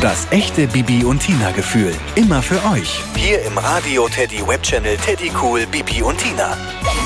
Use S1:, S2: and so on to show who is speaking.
S1: Das echte Bibi und Tina Gefühl. Immer für euch. Hier im Radio Teddy Webchannel Teddy Cool Bibi und Tina.